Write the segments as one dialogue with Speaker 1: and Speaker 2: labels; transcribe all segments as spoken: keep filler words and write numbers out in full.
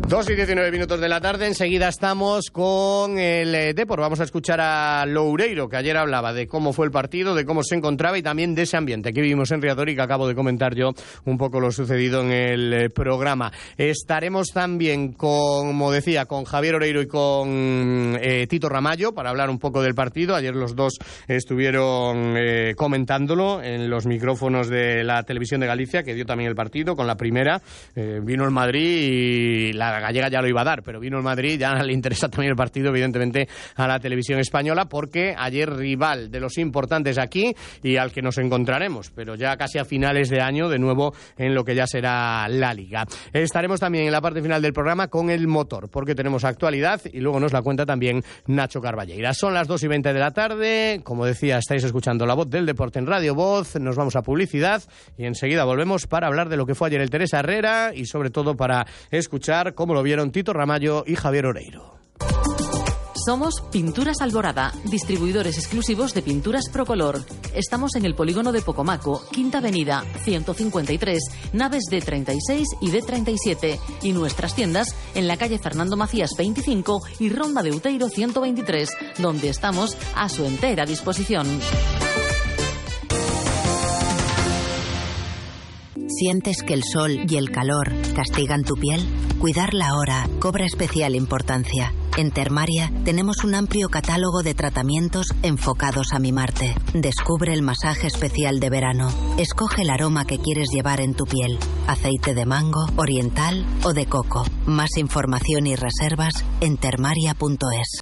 Speaker 1: dos y diecinueve minutos de la tarde, enseguida estamos con el eh, Depor. Vamos a escuchar a Loureiro, que ayer hablaba de cómo fue el partido, de cómo se encontraba y también de ese ambiente que vivimos en Riazor y que acabo de comentar yo un poco lo sucedido en el eh, programa. Estaremos también, con, como decía, con Javier Oreiro y con eh, Tito Ramallo para hablar un poco del partido. Ayer los dos estuvieron eh, comentándolo en los micrófonos de la Televisión de Galicia, que dio también el partido con la primera. Eh, vino el Madrid y la gallega ya lo iba a dar, pero vino el Madrid, ya le interesa también el partido, evidentemente, a la televisión española, porque ayer rival de los importantes aquí y al que nos encontraremos, pero ya casi a finales de año, de nuevo en lo que ya será la Liga. Estaremos también en la parte final del programa con el motor, porque tenemos actualidad y luego nos la cuenta también Nacho Carballeira. Son las dos y veinte de la tarde, como decía, estáis escuchando La Voz del Deporte en Radio Voz, nos vamos a publicidad y enseguida volvemos para hablar de lo que fue ayer el Teresa Herrera y sobre todo para escuchar cómo lo vieron Tito Ramallo y Javier Oreiro.
Speaker 2: Somos Pinturas Alborada, distribuidores exclusivos de pinturas Procolor. Estamos en el polígono de Pocomaco, Quinta Avenida, ciento cincuenta y tres, naves D treinta y seis y D treinta y siete, y nuestras tiendas en la calle Fernando Macías veinticinco y Ronda de Uteiro ciento veintitrés, donde estamos a su entera disposición.
Speaker 3: ¿Sientes que el sol y el calor castigan tu piel? Cuidarla ahora cobra especial importancia. En Termaria tenemos un amplio catálogo de tratamientos enfocados a mimarte. Descubre el masaje especial de verano. Escoge el aroma que quieres llevar en tu piel. Aceite de mango, oriental o de coco. Más información y reservas en termaria punto es.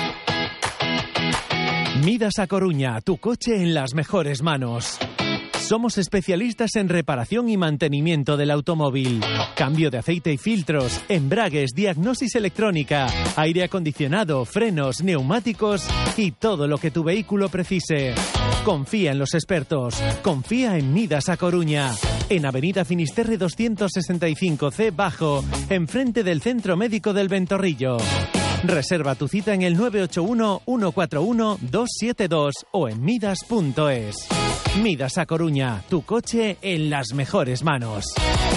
Speaker 4: Midas a Coruña, tu coche en las mejores manos. Somos especialistas en reparación y mantenimiento del automóvil. Cambio de aceite y filtros, embragues, diagnosis electrónica, aire acondicionado, frenos, neumáticos y todo lo que tu vehículo precise. Confía en los expertos. Confía en Midas a Coruña. En Avenida Finisterre doscientos sesenta y cinco C Bajo, enfrente del Centro Médico del Ventorrillo. Reserva tu cita en el nueve ocho uno, uno cuatro uno, dos siete dos o en midas punto es. Midas a Coruña, tu coche en las mejores manos.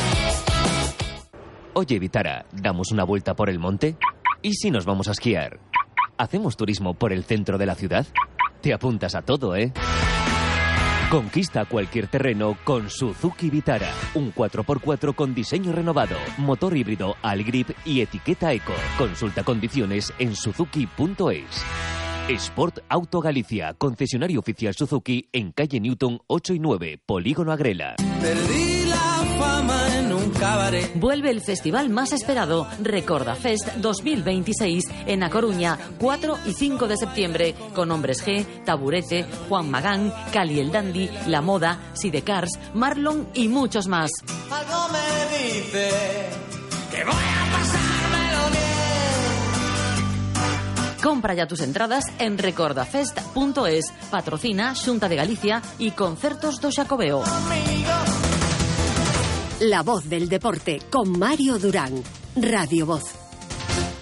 Speaker 5: Oye, Vitara, ¿damos una vuelta por el monte? ¿Y si nos vamos a esquiar? ¿Hacemos turismo por el centro de la ciudad? Te apuntas a todo, ¿eh? Conquista cualquier terreno con Suzuki Vitara. Un cuatro por cuatro con diseño renovado, motor híbrido Algrip y etiqueta Eco. Consulta condiciones en suzuki punto es. Sport Auto Galicia, concesionario oficial Suzuki en calle Newton ocho y nueve, Polígono Agrela.
Speaker 6: Perdí la fama en un cabaret.
Speaker 2: Vuelve el festival más esperado, Recorda Fest dos mil veintiséis, en A Coruña, cuatro y cinco de septiembre, con Hombres G, Taburete, Juan Magán, Cali el Dandy, La Moda, Sidecars, Marlon y muchos más.
Speaker 6: Algo me dice que voy a pasármelo bien.
Speaker 2: Compra ya tus entradas en recordafest punto es. Patrocina Xunta de Galicia y Concertos do Xacobeo.
Speaker 7: La Voz del Deporte con Mario Durán. Radio Voz.